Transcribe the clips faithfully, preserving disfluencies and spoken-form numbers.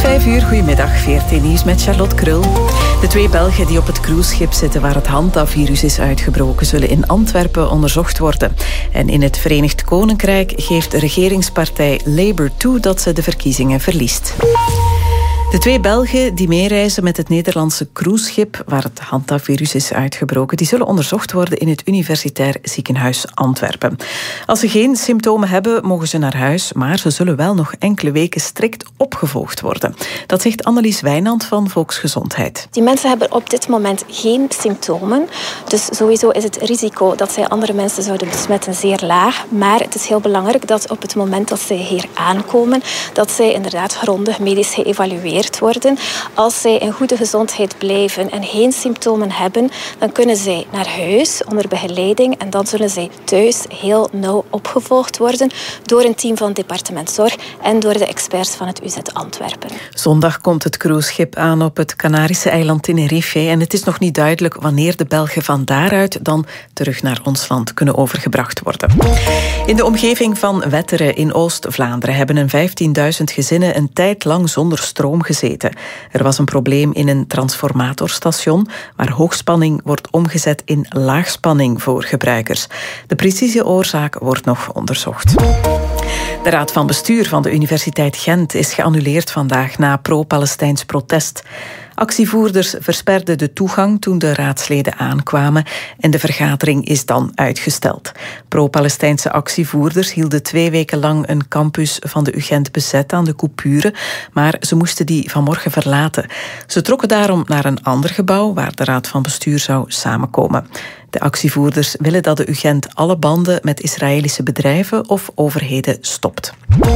Vijf uur, goedemiddag, V R T Nieuws met Charlotte Krul. De twee Belgen die op het cruiseschip zitten waar het Hanta-virus is uitgebroken, zullen in Antwerpen onderzocht worden. En in het Verenigd Koninkrijk geeft de regeringspartij Labour toe dat ze de verkiezingen verliest. De twee Belgen die meereizen met het Nederlandse cruiseschip waar het Hanta-virus is uitgebroken, die zullen onderzocht worden in het Universitair Ziekenhuis Antwerpen. Als ze geen symptomen hebben, mogen ze naar huis, maar ze zullen wel nog enkele weken strikt opgevolgd worden. Dat zegt Annelies Wijnand van Volksgezondheid. Die mensen hebben op dit moment geen symptomen, dus sowieso is het risico dat zij andere mensen zouden besmetten zeer laag. Maar het is heel belangrijk dat op het moment dat zij hier aankomen, dat zij inderdaad grondig medisch geëvalueerd worden. Als zij in goede gezondheid blijven en geen symptomen hebben, dan kunnen zij naar huis onder begeleiding en dan zullen zij thuis heel nauw opgevolgd worden door een team van het departement Zorg en door de experts van het U Z Antwerpen. Zondag komt het cruiseschip aan op het Canarische eiland Tenerife en het is nog niet duidelijk wanneer de Belgen van daaruit dan terug naar ons land kunnen overgebracht worden. In de omgeving van Wetteren in Oost-Vlaanderen hebben een vijftienduizend gezinnen een tijd lang zonder stroom gezeten. Er was een probleem in een transformatorstation waar hoogspanning wordt omgezet in laagspanning voor gebruikers. De precieze oorzaak wordt nog onderzocht. De Raad van Bestuur van de Universiteit Gent is geannuleerd vandaag na pro-Palestijns protest. Actievoerders versperden de toegang toen de raadsleden aankwamen en de vergadering is dan uitgesteld. Pro-Palestijnse actievoerders hielden twee weken lang een campus van de U Gent bezet aan de Coupure, maar ze moesten die vanmorgen verlaten. Ze trokken daarom naar een ander gebouw waar de Raad van Bestuur zou samenkomen. De actievoerders willen dat de U Gent alle banden met Israëlische bedrijven of overheden stopt.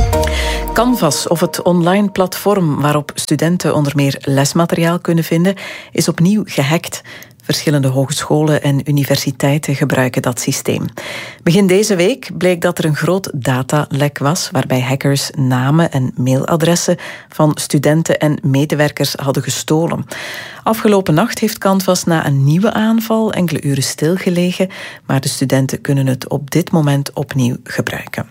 Canvas, of het online platform waarop studenten onder meer lesmateriaal kunnen vinden, is opnieuw gehackt. Verschillende hogescholen en universiteiten gebruiken dat systeem. Begin deze week bleek dat er een groot datalek was, waarbij hackers namen en mailadressen van studenten en medewerkers hadden gestolen. Afgelopen nacht heeft Canvas na een nieuwe aanval enkele uren stilgelegen, maar de studenten kunnen het op dit moment opnieuw gebruiken.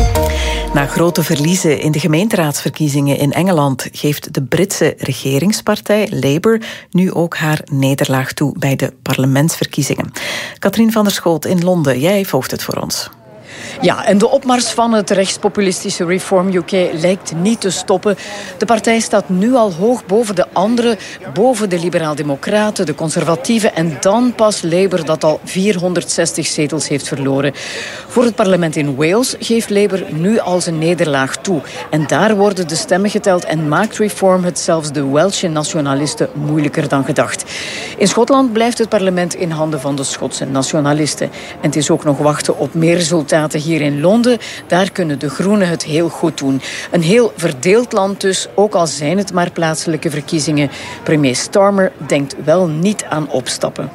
Na grote verliezen in de gemeenteraadsverkiezingen in Engeland geeft de Britse regeringspartij Labour nu ook haar nederlaag toe bij de parlementsverkiezingen. Katrien van der Schoot in Londen, jij volgt het voor ons. Ja, en de opmars van het rechtspopulistische Reform U K lijkt niet te stoppen. De partij staat nu al hoog boven de anderen, boven de liberaal-democraten, de conservatieven en dan pas Labour dat al vierhonderdzestig zetels heeft verloren. Voor het parlement in Wales geeft Labour nu al zijn nederlaag toe. En daar worden de stemmen geteld en maakt Reform het zelfs de Welsche nationalisten moeilijker dan gedacht. In Schotland blijft het parlement in handen van de Schotse nationalisten. En het is ook nog wachten op meer resultaten hier in Londen. Daar kunnen de Groenen het heel goed doen. Een heel verdeeld land dus, ook al zijn het maar plaatselijke verkiezingen. Premier Starmer denkt wel niet aan opstappen.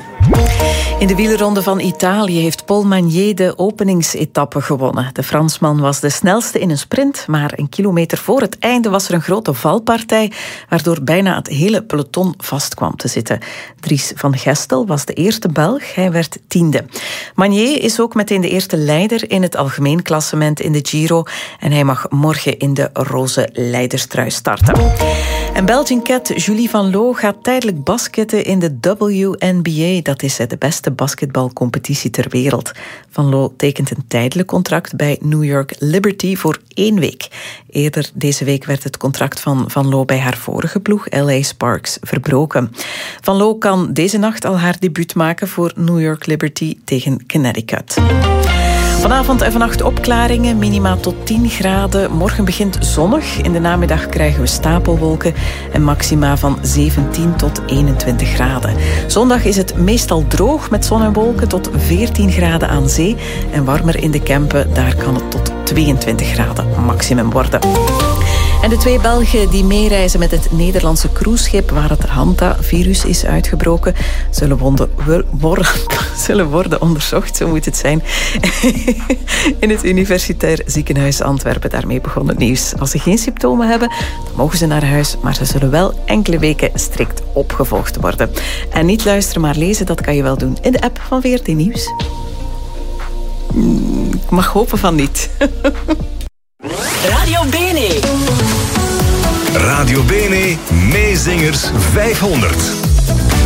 In de wielerronde van Italië heeft Paul Magnier de openingsetappe gewonnen. De Fransman was de snelste in een sprint, maar een kilometer voor het einde was er een grote valpartij, waardoor bijna het hele peloton vast kwam te zitten. Dries van Gestel was de eerste Belg, hij werd tiende. Magnier is ook meteen de eerste leider in het algemeen klassement in de Giro en hij mag morgen in de roze leiderstrui starten. En Belgian Cat Julie Van Loo gaat tijdelijk basketten in de W N B A. Dat is de beste basketbalcompetitie ter wereld. Van Loo tekent een tijdelijk contract bij New York Liberty voor één week. Eerder deze week werd het contract van Van Loo bij haar vorige ploeg, L A Sparks, verbroken. Van Loo kan deze nacht al haar debuut maken voor New York Liberty tegen Connecticut. Vanavond en vannacht opklaringen, minima tot tien graden. Morgen begint zonnig. In de namiddag krijgen we stapelwolken en maxima van zeventien tot eenentwintig graden. Zondag is het meestal droog met zon en wolken tot veertien graden aan zee. En warmer in de Kempen, daar kan het tot tweeëntwintig graden maximum worden. En de twee Belgen die meereizen met het Nederlandse cruiseschip waar het Hanta-virus is uitgebroken, zullen, wonden, worden, zullen worden onderzocht, zo moet het zijn, in het Universitair Ziekenhuis Antwerpen. Daarmee begon het nieuws. Als ze geen symptomen hebben, dan mogen ze naar huis, maar ze zullen wel enkele weken strikt opgevolgd worden. En niet luisteren, maar lezen, dat kan je wel doen in de app van V R T Nieuws. Ik mag hopen van niet. Radio Bene. Radio Radio Bene Meezingers vijfhonderd.